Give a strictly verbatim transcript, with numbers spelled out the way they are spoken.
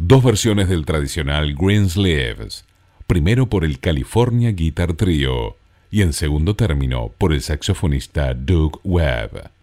Dos versiones del tradicional Greensleeves, primero por el California Guitar Trio y en segundo término por el saxofonista Doug Webb.